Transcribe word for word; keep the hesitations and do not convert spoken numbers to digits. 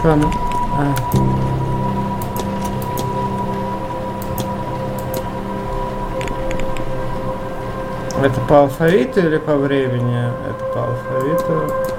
по... А. Это по алфавиту или по времени? Это по алфавиту.